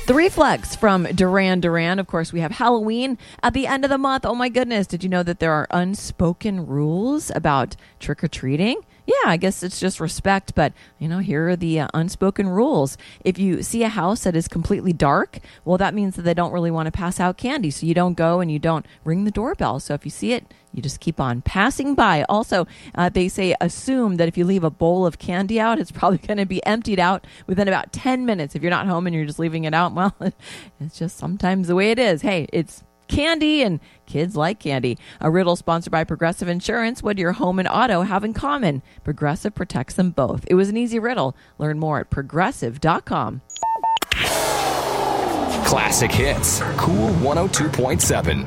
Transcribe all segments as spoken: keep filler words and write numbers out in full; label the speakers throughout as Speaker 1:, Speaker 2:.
Speaker 1: The Reflex from Duran Duran. Of course, we have Halloween at the end of the month. Oh my goodness. Did you know that there are unspoken rules about trick-or-treating? Yeah, I guess it's just respect, but, you know, here are the uh, unspoken rules. If you see a house that is completely dark, well, that means that they don't really want to pass out candy, so you don't go and you don't ring the doorbell. So if you see it, you just keep on passing by. Also, uh, they say assume that if you leave a bowl of candy out, it's probably going to be emptied out within about ten minutes. If you're not home and you're just leaving it out, well, it's just sometimes the way it is. Hey, it's candy and kids like candy. A riddle sponsored by Progressive Insurance. What do your home and auto have in common? Progressive protects them both. It was an easy riddle. Learn more at progressive dot com.
Speaker 2: Classic hits. Cool one oh two point seven.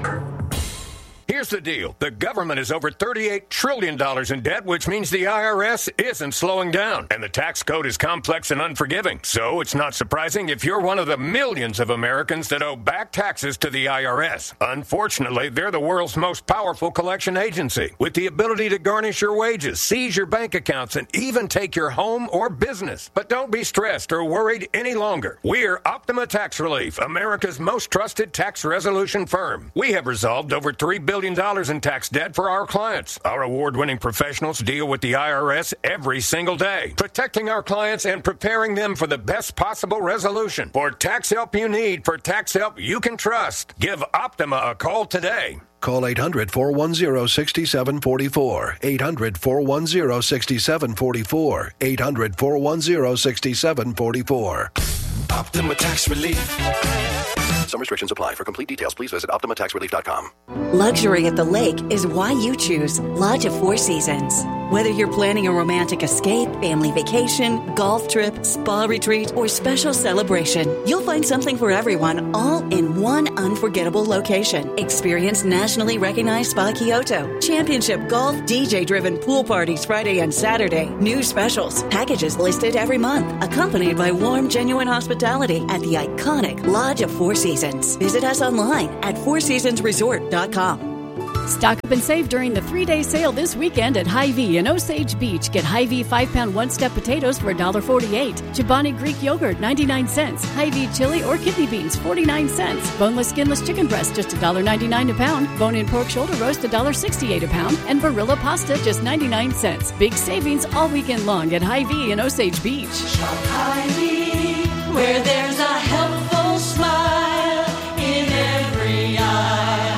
Speaker 3: Here's the deal. The government is over thirty-eight trillion dollars in debt, which means the I R S isn't slowing down. And the tax code is complex and unforgiving. So it's not surprising if you're one of the millions of Americans that owe back taxes to the I R S. Unfortunately, they're the world's most powerful collection agency, with the ability to garnish your wages, seize your bank accounts, and even take your home or business. But don't be stressed or worried any longer. We're Optima Tax Relief, America's most trusted tax resolution firm. We have resolved over three billion dollars in tax debt for our clients. Our award-winning professionals deal with the I R S every single day, protecting our clients and preparing them for the best possible resolution. For tax help you need, for tax help you can trust, give Optima a call today.
Speaker 4: Call eight hundred, four one zero, six seven four four. eight hundred, four one zero, six seven four four. eight hundred, four one zero, six seven four four.
Speaker 5: Optima Tax Relief.
Speaker 4: Some restrictions apply. For complete details, please visit optima tax relief dot com.
Speaker 6: Luxury at the lake is why you choose Lodge of Four Seasons. Whether you're planning a romantic escape, family vacation, golf trip, spa retreat, or special celebration, you'll find something for everyone all in one unforgettable location. Experience nationally recognized Spa Kyoto, championship golf, D J-driven pool parties Friday and Saturday, new specials, packages listed every month, accompanied by warm, genuine hospitality at the iconic Lodge of Four Seasons. Visit us online at four seasons resort dot com.
Speaker 7: Stock up and save during the three-day sale this weekend at Hy-Vee in Osage Beach. Get Hy-Vee five-pound one-step potatoes for one dollar forty-eight. Chobani Greek yogurt, ninety-nine cents. Hy-Vee chili or kidney beans, forty-nine cents. Boneless, skinless chicken breast, just one dollar ninety-nine a pound. Bone-in pork shoulder roast, one dollar sixty-eight a pound. And Barilla pasta, just ninety-nine cents. Big savings all weekend long at Hy-Vee in Osage Beach.
Speaker 8: Shop Hy-Vee, where there's a helpful smile in every aisle.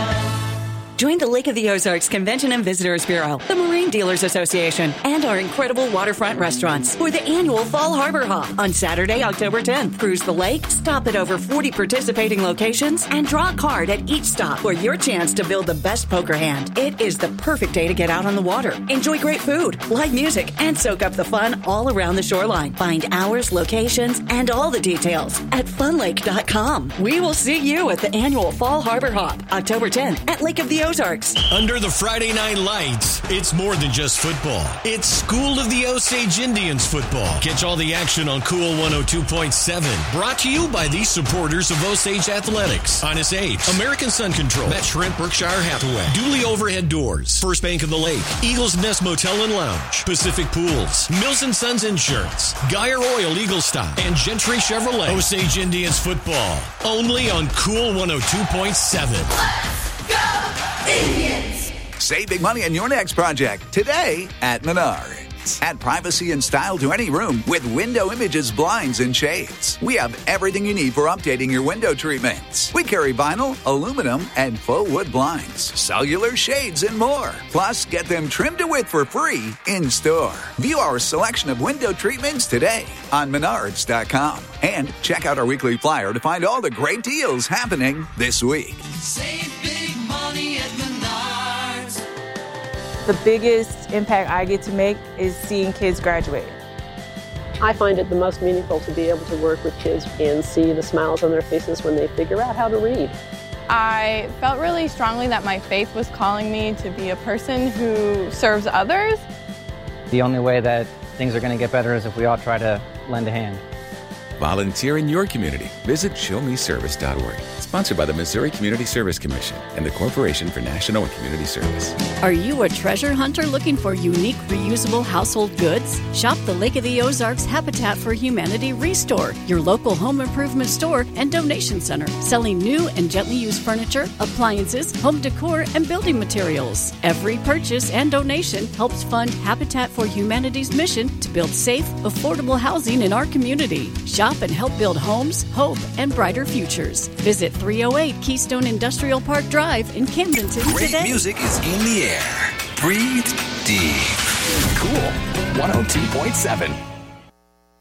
Speaker 6: Join the Lake of the Ozarks Convention and Visitors Bureau, the Marine Dealers Association, and our incredible waterfront restaurants for the annual Fall Harbor Hop on Saturday, October tenth. Cruise the lake, stop at over forty participating locations, and draw a card at each stop for your chance to build the best poker hand. It is the perfect day to get out on the water, enjoy great food, live music, and soak up the fun all around the shoreline. Find hours, locations, and all the details at fun lake dot com. We will see you at the annual Fall Harbor Hop, October tenth at Lake of the Ozarks.
Speaker 9: Under the Friday night lights, it's more than just football. It's School of the Osage Indians football. Catch all the action on Cool one oh two point seven. Brought to you by the supporters of Osage Athletics. Honest Abe, American Sun Control, Met Shrimp, Berkshire Hathaway, Dooley Overhead Doors, First Bank of the Lake, Eagles Nest Motel and Lounge, Pacific Pools, Mills and Sons Insurance, Geyer Oil Eagle Stop, and Gentry Chevrolet. Osage Indians football. Only on Cool one oh two point seven.
Speaker 10: Indians. Save big money on your next project today at Menards. Add privacy and style to any room with Window Images blinds and shades. We have everything you need for updating your window treatments. We carry vinyl, aluminum, and faux wood blinds, cellular shades, and more. Plus, get them trimmed to width for free in store. View our selection of window treatments today on menards dot com. And check out our weekly flyer to find all the great deals happening this week.
Speaker 8: Save big money at Menards.
Speaker 11: The biggest impact I get to make is seeing kids graduate.
Speaker 12: I find it the most meaningful to be able to work with kids and see the smiles on their faces when they figure out how to read.
Speaker 13: I felt really strongly that my faith was calling me to be a person who serves others.
Speaker 14: The only way that things are going to get better is if we all try to lend a hand. Volunteer in your community. Visit show me service dot org. Sponsored by the Missouri Community Service Commission and the Corporation for National and Community Service.
Speaker 7: Are you a treasure hunter looking for unique, reusable household goods? Shop the Lake of the Ozarks Habitat for Humanity Restore, your local home improvement store and donation center, selling new and gently used furniture, appliances, home decor, and building materials. Every purchase and donation helps fund Habitat for Humanity's mission to build safe, affordable housing in our community. Shop and help build homes, hope, and brighter futures. Visit three oh eight Keystone Industrial Park Drive in Camdenton
Speaker 5: Great
Speaker 7: today.
Speaker 5: music is in the air. Breathe deep.
Speaker 2: Cool one oh two point seven.